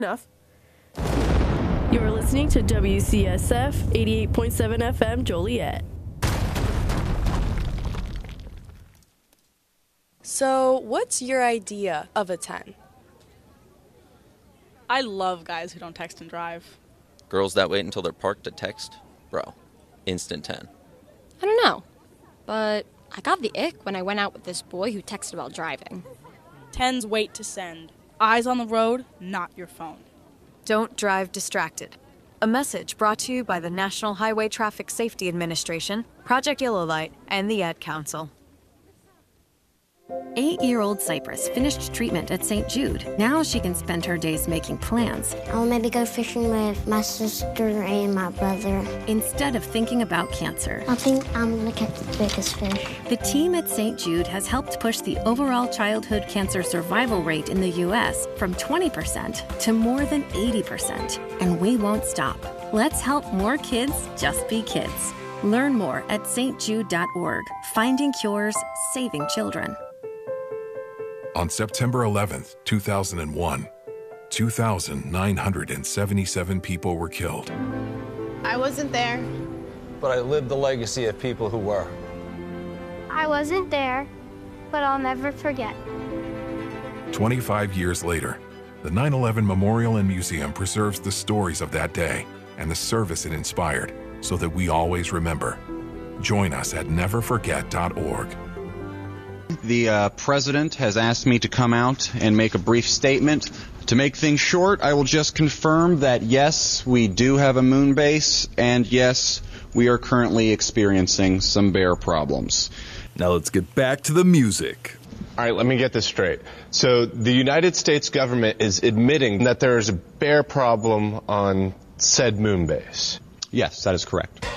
Enough. You're listening to WCSF 88.7 FM Joliet. So, what's your idea of a 10? I love guys who don't text and drive. Girls that wait until they're parked to text? Bro, instant 10. I don't know, but I got the ick when I went out with this boy who texted while driving. 10s wait to send. Eyes on the road, not your phone. Don't drive distracted. A message brought to you by the National Highway Traffic Safety Administration, Project Yellow Light, and the Ad Council. 8-year-old Cypress finished treatment at St. Jude. Now she can spend her days making plans. I'll maybe go fishing with my sister and my brother. Instead of thinking about cancer. I think I'm going to catch the biggest fish. The team at St. Jude has helped push the overall childhood cancer survival rate in the U.S. from 20% to more than 80%. And we won't stop. Let's help more kids just be kids. Learn more at stjude.org. Finding cures, saving children. On September 11th, 2001, 2,977 people were killed. I wasn't there. But I lived the legacy of people who were. I wasn't there, but I'll never forget. 25 years later, the 9/11 Memorial and Museum preserves the stories of that day and the service it inspired so that we always remember. Join us at neverforget.org. The president has asked me to come out and make a brief statement. To make things short, I will just confirm that yes, we do have a moon base, and yes, we are currently experiencing some bear problems. Now let's get back to the music. All right, let me get this straight. So the United States government is admitting that there is a bear problem on said moon base. Yes, that is correct.